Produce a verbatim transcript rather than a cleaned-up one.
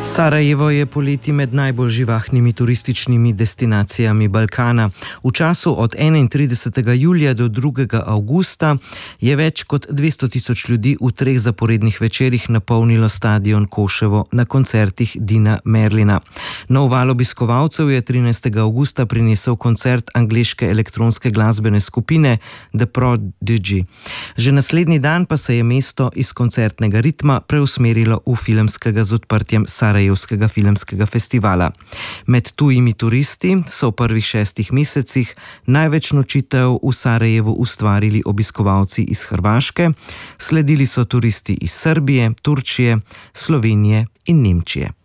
Sarajevo je poleti med najbolj živahnimi turističnimi destinacijami Balkana. V času od enaintridesetega julija do drugega avgusta je več kot dvesto tisoč ljudi v treh zaporednih večerih napolnilo stadion Koševo na koncertih Dina Merlina. Nov val obiskovalcev je trinajstega avgusta prinesel koncert angleške elektronske glasbene skupine The Prodigy. Že naslednji dan pa se je mesto iz koncertnega ritma preusmerilo v filmskega z odprtjem Sarajevskega filmskega festivala. Med tujimi turisti so v prvih šestih mesecih največ nočitev v Sarajevu ustvarili obiskovalci iz Hrvaške, sledili so turisti iz Srbije, Turčije, Slovenije in Nemčije.